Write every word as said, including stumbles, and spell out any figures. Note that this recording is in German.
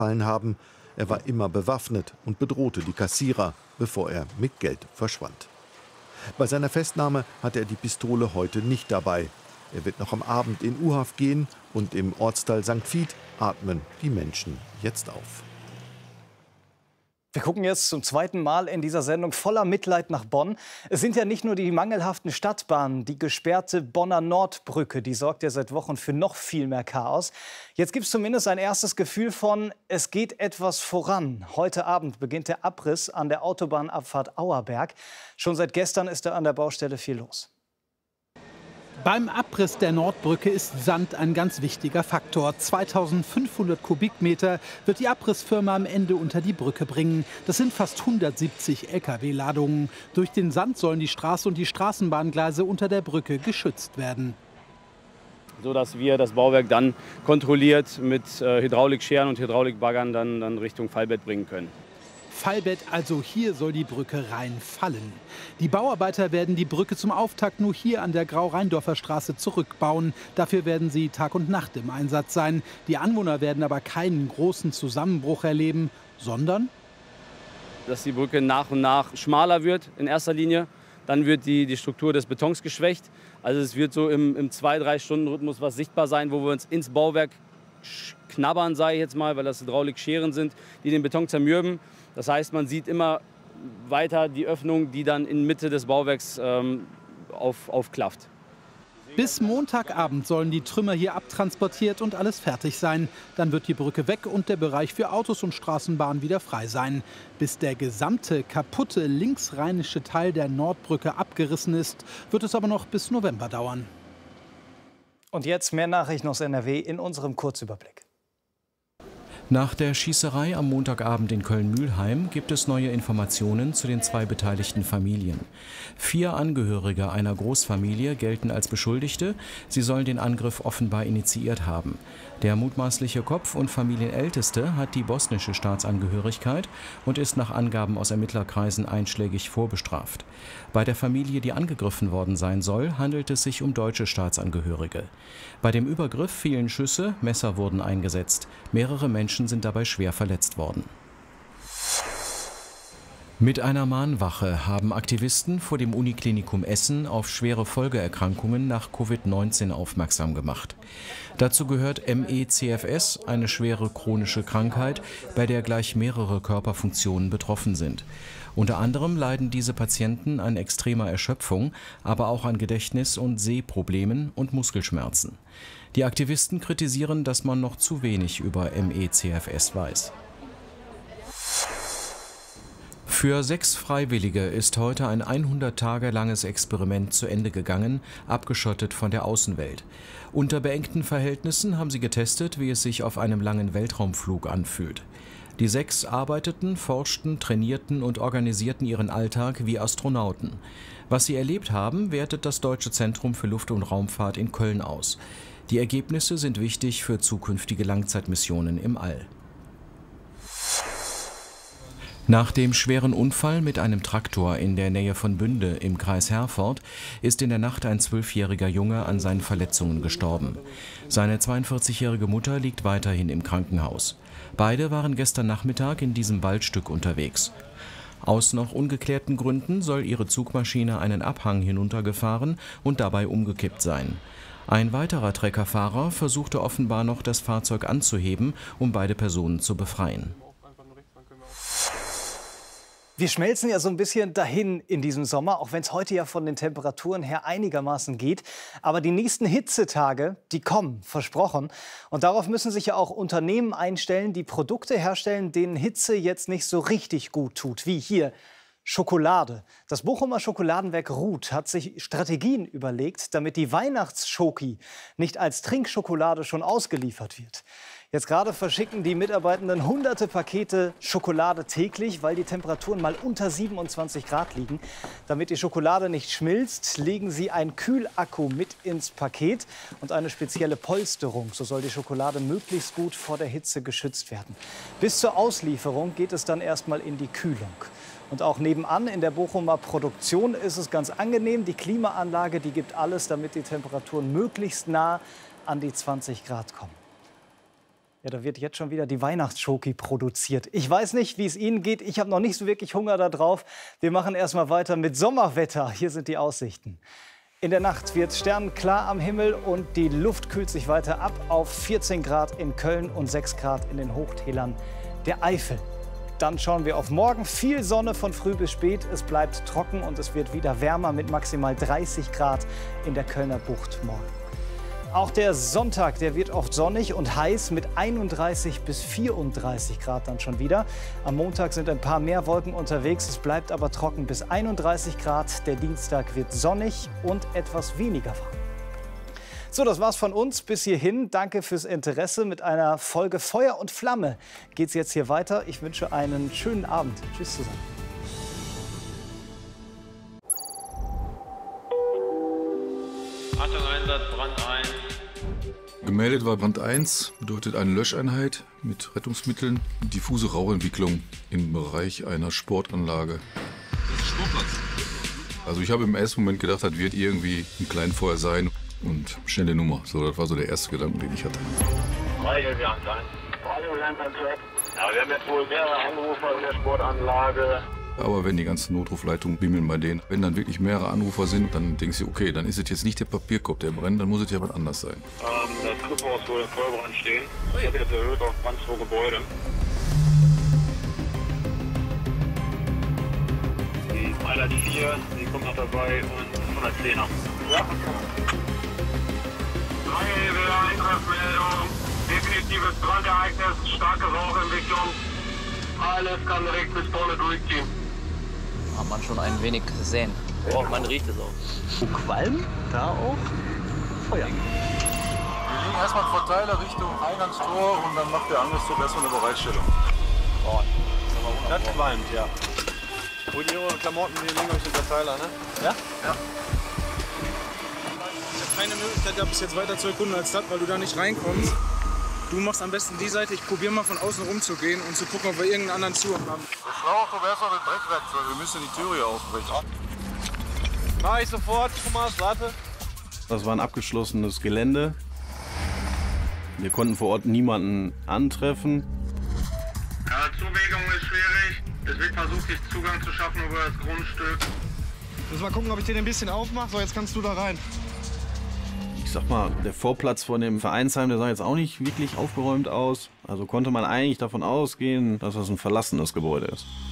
gefallen haben. Er war immer bewaffnet und bedrohte die Kassierer, bevor er mit Geld verschwand. Bei seiner Festnahme hatte er die Pistole heute nicht dabei. Er wird noch am Abend in U-Haft gehen und im Ortsteil Sankt Vith atmen die Menschen jetzt auf. Wir gucken jetzt zum zweiten Mal in dieser Sendung voller Mitleid nach Bonn. Es sind ja nicht nur die mangelhaften Stadtbahnen, die gesperrte Bonner Nordbrücke, die sorgt ja seit Wochen für noch viel mehr Chaos. Jetzt gibt es zumindest ein erstes Gefühl von, es geht etwas voran. Heute Abend beginnt der Abriss an der Autobahnabfahrt Auerberg. Schon seit gestern ist da an der Baustelle viel los. Beim Abriss der Nordbrücke ist Sand ein ganz wichtiger Faktor. zweitausendfünfhundert Kubikmeter wird die Abrissfirma am Ende unter die Brücke bringen. Das sind fast hundertsiebzig L K W-Ladungen. Durch den Sand sollen die Straße und die Straßenbahngleise unter der Brücke geschützt werden. Sodass wir das Bauwerk dann kontrolliert mit äh, Hydraulikscheren und Hydraulikbaggern dann, dann Richtung Fallbett bringen können. Fallbett, also hier soll die Brücke reinfallen. Die Bauarbeiter werden die Brücke zum Auftakt nur hier an der Grau-Rheindorfer Straße zurückbauen. Dafür werden sie Tag und Nacht im Einsatz sein. Die Anwohner werden aber keinen großen Zusammenbruch erleben, sondern dass die Brücke nach und nach schmaler wird in erster Linie. Dann wird die, die Struktur des Betons geschwächt. Also es wird so im, im zwei bis drei Stunden Rhythmus was sichtbar sein, wo wir uns ins Bauwerk knabbern, sage ich jetzt mal, weil das Hydraulikscheren sind, die den Beton zermürben. Das heißt, man sieht immer weiter die Öffnung, die dann in Mitte des Bauwerks ähm, auf, aufklafft. Bis Montagabend sollen die Trümmer hier abtransportiert und alles fertig sein. Dann wird die Brücke weg und der Bereich für Autos und Straßenbahnen wieder frei sein. Bis der gesamte kaputte linksrheinische Teil der Nordbrücke abgerissen ist, wird es aber noch bis November dauern. Und jetzt mehr Nachrichten aus N R W in unserem Kurzüberblick. Nach der Schießerei am Montagabend in Köln-Mülheim gibt es neue Informationen zu den zwei beteiligten Familien. Vier Angehörige einer Großfamilie gelten als Beschuldigte. Sie sollen den Angriff offenbar initiiert haben. Der mutmaßliche Kopf und Familienälteste hat die bosnische Staatsangehörigkeit und ist nach Angaben aus Ermittlerkreisen einschlägig vorbestraft. Bei der Familie, die angegriffen worden sein soll, handelt es sich um deutsche Staatsangehörige. Bei dem Übergriff fielen Schüsse, Messer wurden eingesetzt. Mehrere Menschen sind dabei schwer verletzt worden. Mit einer Mahnwache haben Aktivisten vor dem Uniklinikum Essen auf schwere Folgeerkrankungen nach Covid neunzehn aufmerksam gemacht. Dazu gehört M E C F S, eine schwere chronische Krankheit, bei der gleich mehrere Körperfunktionen betroffen sind. Unter anderem leiden diese Patienten an extremer Erschöpfung, aber auch an Gedächtnis- und Sehproblemen und Muskelschmerzen. Die Aktivisten kritisieren, dass man noch zu wenig über M E C F S weiß. Für sechs Freiwillige ist heute ein hundert Tage langes Experiment zu Ende gegangen, abgeschottet von der Außenwelt. Unter beengten Verhältnissen haben sie getestet, wie es sich auf einem langen Weltraumflug anfühlt. Die sechs arbeiteten, forschten, trainierten und organisierten ihren Alltag wie Astronauten. Was sie erlebt haben, wertet das Deutsche Zentrum für Luft- und Raumfahrt in Köln aus. Die Ergebnisse sind wichtig für zukünftige Langzeitmissionen im All. Nach dem schweren Unfall mit einem Traktor in der Nähe von Bünde im Kreis Herford ist in der Nacht ein zwölfjähriger Junge an seinen Verletzungen gestorben. Seine zweiundvierzigjährige Mutter liegt weiterhin im Krankenhaus. Beide waren gestern Nachmittag in diesem Waldstück unterwegs. Aus noch ungeklärten Gründen soll ihre Zugmaschine einen Abhang hinuntergefahren und dabei umgekippt sein. Ein weiterer Treckerfahrer versuchte offenbar noch, das Fahrzeug anzuheben, um beide Personen zu befreien. Wir schmelzen ja so ein bisschen dahin in diesem Sommer, auch wenn es heute ja von den Temperaturen her einigermaßen geht. Aber die nächsten Hitzetage, die kommen, versprochen. Und darauf müssen sich ja auch Unternehmen einstellen, die Produkte herstellen, denen Hitze jetzt nicht so richtig gut tut, wie hier Schokolade. Das Bochumer Schokoladenwerk Ruth hat sich Strategien überlegt, damit die Weihnachtsschoki nicht als Trinkschokolade schon ausgeliefert wird. Jetzt gerade verschicken die Mitarbeitenden hunderte Pakete Schokolade täglich, weil die Temperaturen mal unter siebenundzwanzig Grad liegen. Damit die Schokolade nicht schmilzt, legen sie einen Kühlakku mit ins Paket und eine spezielle Polsterung. So soll die Schokolade möglichst gut vor der Hitze geschützt werden. Bis zur Auslieferung geht es dann erstmal in die Kühlung. Und auch nebenan in der Bochumer Produktion ist es ganz angenehm. Die Klimaanlage, die gibt alles, damit die Temperaturen möglichst nah an die zwanzig Grad kommen. Ja, da wird jetzt schon wieder die Weihnachtsschoki produziert. Ich weiß nicht, wie es Ihnen geht. Ich habe noch nicht so wirklich Hunger da drauf. Wir machen erstmal weiter mit Sommerwetter. Hier sind die Aussichten. In der Nacht wird sternenklar am Himmel und die Luft kühlt sich weiter ab auf vierzehn Grad in Köln und sechs Grad in den Hochtälern der Eifel. Dann schauen wir auf morgen. Viel Sonne von früh bis spät. Es bleibt trocken und es wird wieder wärmer mit maximal dreißig Grad in der Kölner Bucht morgen. Auch der Sonntag, der wird oft sonnig und heiß mit einunddreißig bis vierunddreißig Grad dann schon wieder. Am Montag sind ein paar mehr Wolken unterwegs, es bleibt aber trocken bis einunddreißig Grad. Der Dienstag wird sonnig und etwas weniger warm. So, das war's von uns bis hierhin. Danke fürs Interesse. Mit einer Folge Feuer und Flamme geht's jetzt hier weiter. Ich wünsche einen schönen Abend. Tschüss zusammen. Achtung, Einsatz, Brand eins. Gemeldet war Brand eins, bedeutet eine Löscheinheit mit Rettungsmitteln, diffuse Rauchentwicklung im Bereich einer Sportanlage. Das ist Sportplatz. Also ich habe im ersten Moment gedacht, das wird irgendwie ein Kleinfeuer sein und schnelle Nummer. So, das war so der erste Gedanke, den ich hatte. drei L W eins eins. Ja, wir haben jetzt wohl mehrere Anrufer in der Sportanlage. Aber wenn die ganzen Notrufleitungen bimmeln bei denen, wenn dann wirklich mehrere Anrufer sind, dann denkst du, okay, dann ist es jetzt nicht der Papierkorb, der brennt, dann muss es ja was anderes sein. Ähm, das Treppenhaus soll im Vollbrand stehen. Ich habe jetzt erhöht auf Brand zwei Gebäude. Die Eiler vier, die kommt noch dabei und hundertzehner. Ja. drei L W Eingriffsmeldung, definitives Brandereignis, starke Rauchentwicklung. Alles kann direkt bis vorne durchziehen. Kann man schon ein wenig sehen. Oh, man riecht es auch. Wo Qualm? Da auch Feuer. Wir legen erstmal einen Verteiler Richtung Eingangstor und dann macht der Angriffszug erstmal eine Bereitstellung. Oh, das qualmt, ja. holt ihr eure Klamotten, wir legen euch den Verteiler, ne? Ja? Ja. Ich habe keine Möglichkeit gehabt, bis jetzt weiter zu erkunden als das, weil du da nicht reinkommst. Du machst am besten die Seite, ich probiere mal von außen rumzugehen und zu gucken, ob wir irgendeinen anderen Zugang haben. Das Schlauch, du wärst noch mit Brettwerkzeug, wir müssen die Tür hier aufbrechen. Mach ich sofort, Thomas, warte. Das war ein abgeschlossenes Gelände. Wir konnten vor Ort niemanden antreffen. Ja, Zuwegung ist schwierig. Es wird versucht, sich Zugang zu schaffen über das Grundstück. Ich muss mal gucken, ob ich den ein bisschen aufmache. So, jetzt kannst du da rein. Ich sag mal, der Vorplatz von dem Vereinsheim, der sah jetzt auch nicht wirklich aufgeräumt aus. Also konnte man eigentlich davon ausgehen, dass das ein verlassenes Gebäude ist.